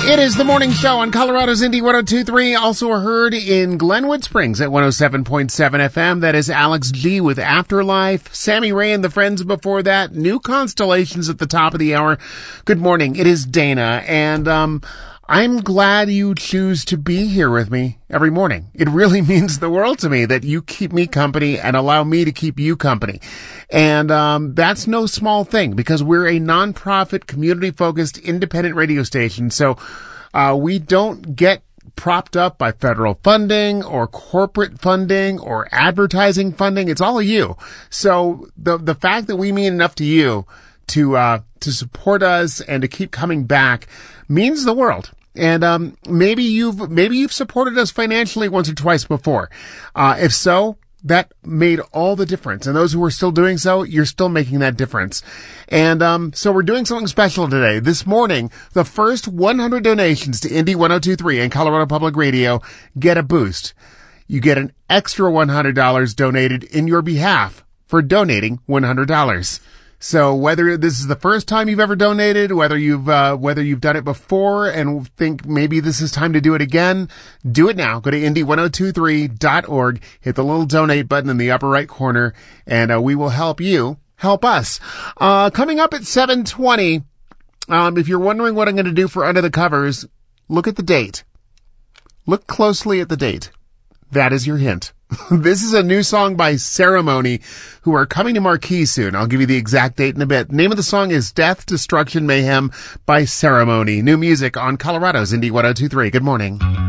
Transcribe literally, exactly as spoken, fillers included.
It is the morning show on Colorado's Indie one oh two point three, also heard in Glenwood Springs at one oh seven point seven F M. That is Alex G with Afterlife. Sammy Ray and the Friends before that. New Constellations at the top of the hour. Good morning. It is Dana, and um I'm glad you choose to be here with me every morning. It really means the world to me that you keep me company and allow me to keep you company. And um that's no small thing, because we're a nonprofit, community-focused, independent radio station. So uh we don't get propped up by federal funding or corporate funding or advertising funding. It's all of you. So the the fact that we mean enough to you to uh to support us and to keep coming back means the world. And um maybe you've maybe you've supported us financially once or twice before. Uh if so, that made all the difference. And those who are still doing so, you're still making that difference. And um so we're doing something special today. This morning, the first one hundred donations to Indie one oh two point three and Colorado Public Radio get a boost. You get an extra one hundred dollars donated in your behalf for donating one hundred dollars. So whether this is the first time you've ever donated, whether you've uh, whether you've done it before and think maybe this is time to do it again, do it now. Go to indie one oh two three dot org, hit the little donate button in the upper right corner, and uh, we will help you help us. Uh, coming up at seven twenty, um, if you're wondering what I'm going to do for Under the Covers, look at the date. Look closely at the date. That is your hint. This is a new song by Ceremony, who are coming to Marquee soon. I'll give you the exact date in a bit. The name of the song is Death, Destruction, Mayhem by Ceremony. New music on Colorado's Indie one oh two point three. Good morning.